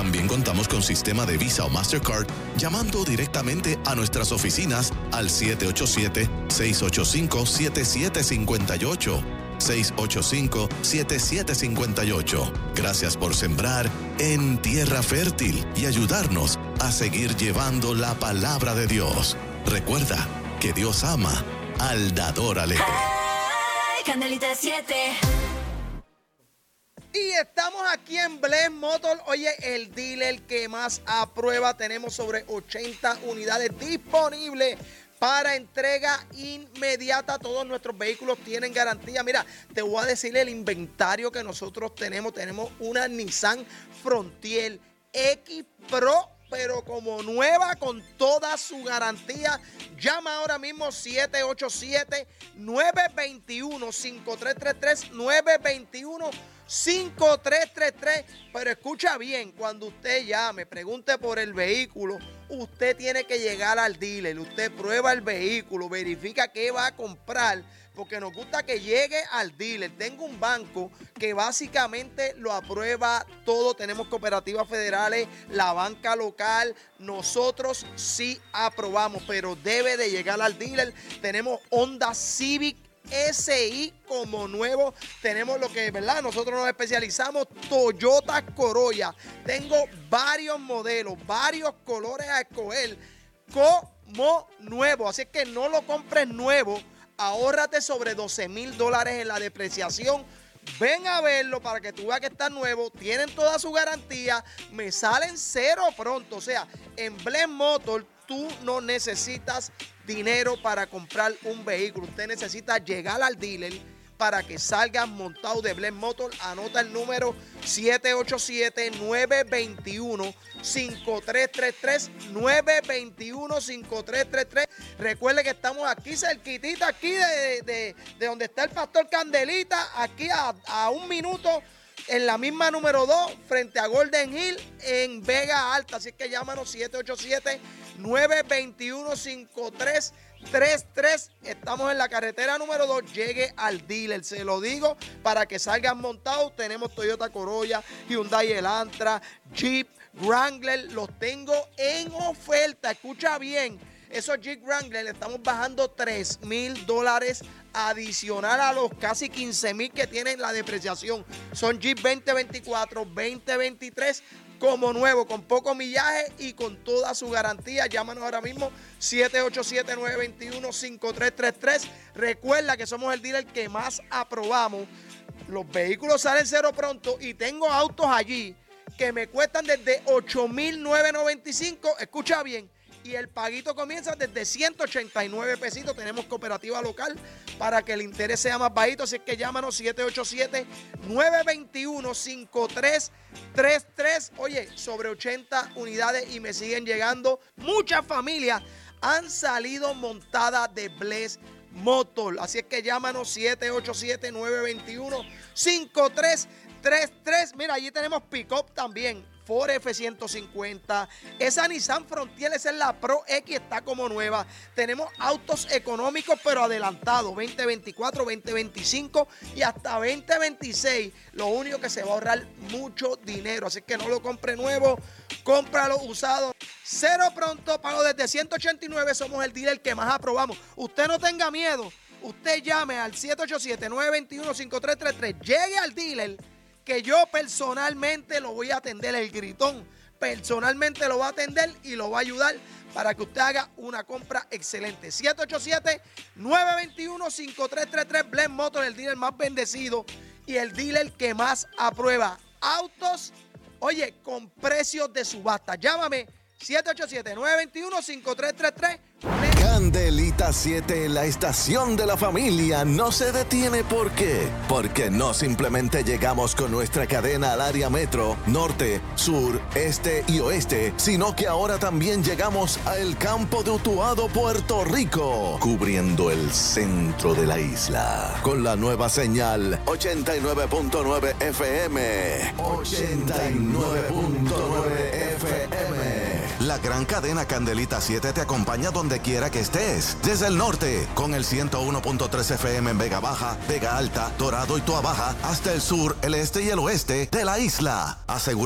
También contamos con sistema de Visa o Mastercard llamando directamente a nuestras oficinas al 787-685-7758. 685-7758. Gracias por sembrar en tierra fértil y ayudarnos a seguir llevando la palabra de Dios. Recuerda que Dios ama al dador alegre. Ay, Candelita 7. Y estamos aquí en Bless Motor. Oye, el dealer que más aprueba. Tenemos sobre 80 unidades disponibles para entrega inmediata. Todos nuestros vehículos tienen garantía. Mira, te voy a decir el inventario que nosotros tenemos. Tenemos una Nissan Frontier X Pro, pero como nueva, con toda su garantía. Llama ahora mismo 787-921-5333, 921-5333. Pero escucha bien, cuando usted llame, pregunte por el vehículo, usted tiene que llegar al dealer. Usted prueba el vehículo, verifica qué va a comprar, porque nos gusta que llegue al dealer. Tengo un banco que básicamente lo aprueba todo. Tenemos cooperativas federales, la banca local. Nosotros sí aprobamos, pero debe de llegar al dealer. Tenemos Honda Civic SI como nuevo. Tenemos lo que, ¿verdad? Nosotros nos especializamos, Toyota Corolla. Tengo varios modelos, varios colores a escoger como nuevo. Así que no lo compres nuevo. Ahórrate sobre $12,000 en la depreciación. Ven a verlo para que tú veas que está nuevo. Tienen toda su garantía. Me salen cero pronto. O sea, en Bless Motor tú no necesitas dinero para comprar un vehículo. Usted necesita llegar al dealer para que salgan montados de Bless Motor. Anota el número 787-921-5333, 921-5333. Recuerde que estamos aquí cerquitita, aquí de donde está el Pastor Candelita, aquí a un minuto, en la misma número 2, frente a Golden Hill, en Vega Alta. Así que llámanos 787-921-5333. Estamos en la carretera número 2. Llegue al dealer, se lo digo, para que salgan montados. Tenemos Toyota Corolla, Hyundai Elantra, Jeep, Wrangler. Los tengo en oferta. Escucha bien. Esos Jeep Wrangler le estamos bajando $3,000 adicional a los casi $15,000 que tienen la depreciación. Son Jeep 2024, 2023 como nuevo, con poco millaje y con toda su garantía. Llámanos ahora mismo 787-921-5333. Recuerda que somos el dealer que más aprobamos. Los vehículos salen cero pronto y tengo autos allí que me cuestan desde $8,995. Escucha bien. Y el paguito comienza desde 189 pesitos. Tenemos cooperativa local para que el interés sea más bajito. Así que llámanos 787-921-5333. Oye, sobre 80 unidades y me siguen llegando. Muchas familias han salido montadas de Bless Motor. Así es que llámanos 787-921-5333. Mira, allí tenemos pick-up también. Ford F-150, esa Nissan Frontier, esa es la Pro X, está como nueva. Tenemos autos económicos pero adelantados, 2024, 2025 y hasta 2026. Lo único que se va a ahorrar mucho dinero, así que no lo compre nuevo, cómpralo usado. Cero pronto, pago desde 189, somos el dealer que más aprobamos. Usted no tenga miedo, usted llame al 787-921-5333, llegue al dealer, que yo personalmente lo voy a atender, el gritón personalmente lo va a atender y lo va a ayudar para que usted haga una compra excelente. 787-921-5333, Bless Motor, el dealer más bendecido y el dealer que más aprueba autos, oye, con precios de subasta. Llámame 787-921-5333. Candelita 7, la estación de la familia, no se detiene. ¿Por qué? Porque no simplemente llegamos con nuestra cadena al área metro, norte, sur, este y oeste, sino que ahora también llegamos al campo de Utuado, Puerto Rico, cubriendo el centro de la isla, con la nueva señal 89.9 FM. 89.9 FM. La gran cadena Candelita 7 te acompaña donde quiera que estés. Desde el norte, con el 101.3 FM en Vega Baja, Vega Alta, Dorado y Toa Baja, hasta el sur, el este y el oeste de la isla.